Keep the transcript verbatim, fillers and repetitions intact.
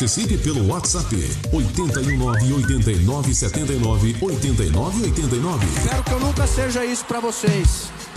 Participe pelo WhatsApp oito um nove, oito nove sete nove, oito nove oito nove. Quero que eu nunca seja isso pra vocês.